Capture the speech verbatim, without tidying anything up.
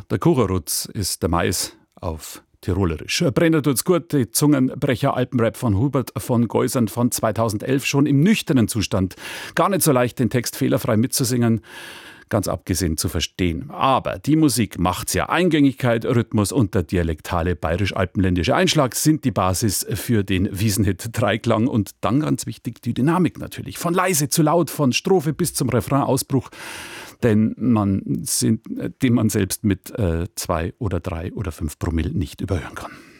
Der Kucherutz ist der Mais auf Tirolerisch. Brenner tut's gut, die Zungenbrecher Alpenrap von Hubert von Geusern von zweitausendelf, schon im nüchternen Zustand. Gar nicht so leicht, den Text fehlerfrei mitzusingen, ganz abgesehen zu verstehen. Aber die Musik macht's ja. Eingängigkeit, Rhythmus und der dialektale bayerisch-alpenländische Einschlag sind die Basis für den Wiesenhit Dreiklang und dann ganz wichtig die Dynamik natürlich. Von leise zu laut, von Strophe bis zum Refrain-Ausbruch, denn man sind, den man selbst mit äh, zwei oder drei oder fünf Promille nicht überhören kann.